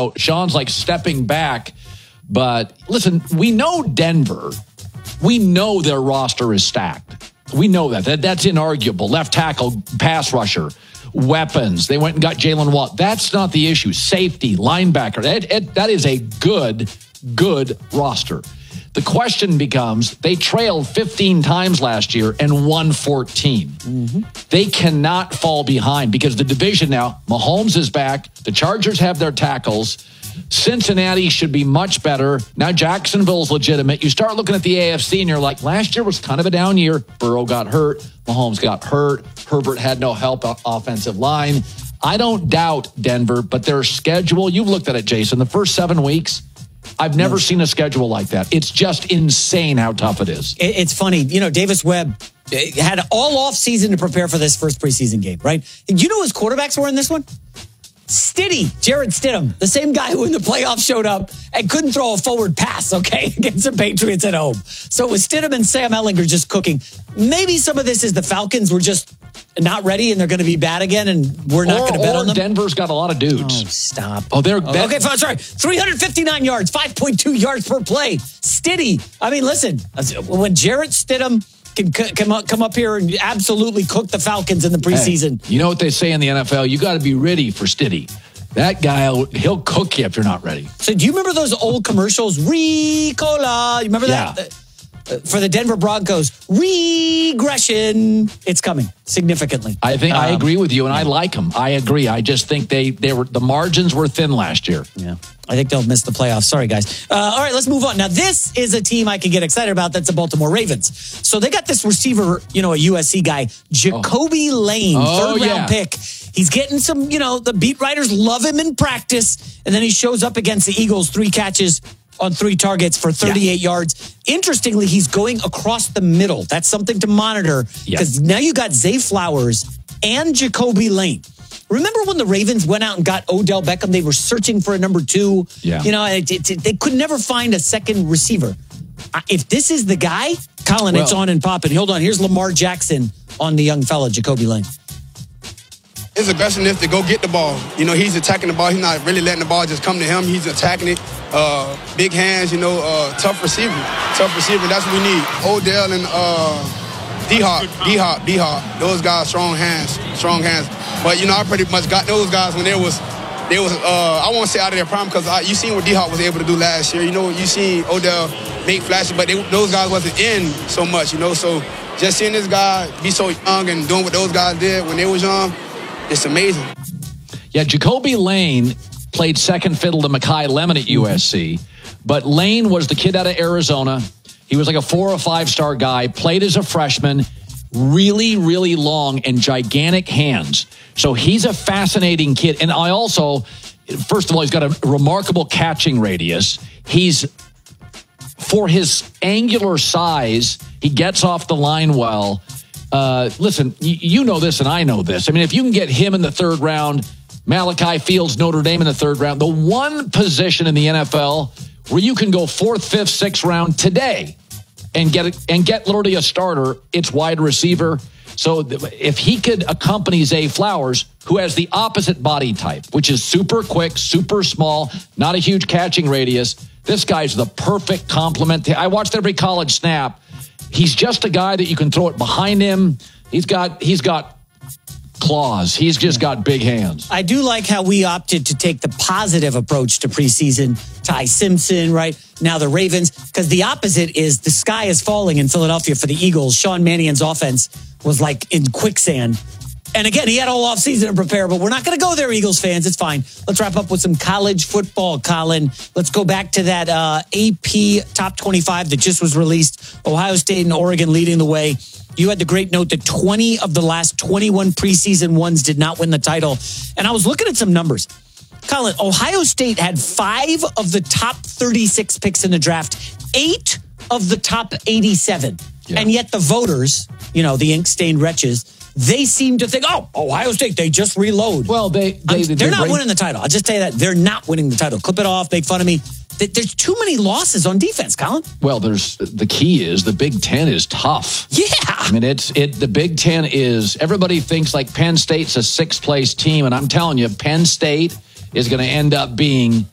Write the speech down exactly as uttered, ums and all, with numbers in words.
So Sean's like stepping back. But listen, we know Denver. We know their roster is stacked. We know that. that that's inarguable. Left tackle, pass rusher, weapons. They went and got Jalen Watt. That's not the issue. Safety, linebacker. It, it, that is a good, good roster. The question becomes, they trailed fifteen times last year and won fourteen. Mm-hmm. They cannot fall behind because the division now, Mahomes is back. The Chargers have their tackles. Cincinnati should be much better. Now Jacksonville's legitimate. You start looking at the A F C and you're like, last year was kind of a down year. Burrow got hurt. Mahomes got hurt. Herbert had no help offensive line. I don't doubt Denver, but their schedule, you've looked at it, Jason, the first seven weeks, I've never seen a schedule like that. It's just insane how tough it is. It's funny. You know, Davis Webb had all off season to prepare for this first preseason game, right? You know who his quarterbacks were in this one? Stiddy, Jared Stidham, the same guy who in the playoffs showed up and couldn't throw a forward pass, okay, against the Patriots at home. So it was Stidham and Sam Ehlinger just cooking. Maybe some of this is the Falcons were just not ready and they're going to be bad again and we're not going to bet on them. Denver's got a lot of dudes. Oh, stop. Oh, they're... Oh, okay, sorry. three hundred fifty-nine yards, five point two yards per play. Stiddy. I mean, listen, when Jared Stidham can come up, come up here and absolutely cook the Falcons in the preseason. Hey, you know what they say in the N F L? You got to be ready for Stiddy. That guy, he'll cook you if you're not ready. So do you remember those old commercials? Ricola. You remember yeah. that? Uh, for the Denver Broncos, regression. It's coming significantly. I think um, I agree with you, and yeah. I like them. I agree. I just think they, they were the margins were thin last year. Yeah. I think they'll miss the playoffs. Sorry, guys. Uh, all right, let's move on. Now, this is a team I can get excited about. That's the Baltimore Ravens. So they got this receiver, you know, a U S C guy, Jacoby oh. Lane, oh, third yeah. round pick. He's getting some, you know, the beat writers love him in practice. And then he shows up against the Eagles, three catches on three targets for thirty-eight yeah. yards. Interestingly, he's going across the middle. That's something to monitor because yep. now you got Zay Flowers and Jacoby Lane. Remember when the Ravens went out and got Odell Beckham? They were searching for a number two. Yeah. You know, it, it, it, they could never find a second receiver. If this is the guy, Colin, well, it's on and popping. Hold on. Here's Lamar Jackson on the young fella, Jacoby Lane. His aggressiveness to go get the ball. You know, he's attacking the ball. He's not really letting the ball just come to him. He's attacking it. Uh, big hands, you know, uh, tough receiver. Tough receiver. That's what we need. Odell and uh, D-Hop, D-Hop, D-Hop. Those guys, strong hands, strong hands. But, you know, I pretty much got those guys when they was, they was. Uh, I won't say out of their prime because you seen what D-Hop was able to do last year. You know, you seen Odell make flashes, but they, those guys wasn't in so much, you know. So just seeing this guy be so young and doing what those guys did when they was young, it's amazing. Yeah, Jacoby Lane played second fiddle to Mekhi Lemon at U S C, but Lane was the kid out of Arizona. He was like a four or five star guy, played as a freshman, really, really long and gigantic hands. So he's a fascinating kid. And I also, first of all, he's got a remarkable catching radius. He's, for his angular size, he gets off the line well. Uh, listen, you, you know this and I know this. I mean, if you can get him in the third round, Malachi Fields, Notre Dame in the third round, the one position in the N F L where you can go fourth, fifth, sixth round today and get and get literally a starter, it's wide receiver. So if he could accompany Zay Flowers, who has the opposite body type, which is super quick, super small, not a huge catching radius, this guy's the perfect complement. I watched every college snap. He's just a guy that you can throw it behind him. He's got he's got claws. He's just got big hands. I do like how we opted to take the positive approach to preseason. Ty Simpson, right? Now the Ravens, because the opposite is the sky is falling in Philadelphia for the Eagles. Sean Mannion's offense was like in quicksand. And again, he had all offseason to prepare, but we're not going to go there, Eagles fans. It's fine. Let's wrap up with some college football, Colin. Let's go back to that uh, A P Top twenty-five that just was released. Ohio State and Oregon leading the way. You had the great note that twenty of the last twenty-one preseason ones did not win the title. And I was looking at some numbers. Colin, Ohio State had five of the top thirty-six picks in the draft, eight of the top eighty-seven. Yeah. And yet the voters, you know, the ink-stained wretches, they seem to think, oh, Ohio State, they just reload. Well, they, they, they're they not bring- winning the title. I'll just tell you that. They're not winning the title. Clip it off, make fun of me. There's too many losses on defense, Colin. Well, there's the key is the Big Ten is tough. Yeah. I mean, it's it. The Big Ten is, everybody thinks like Penn State's a sixth place team. And I'm telling you, Penn State is going to end up being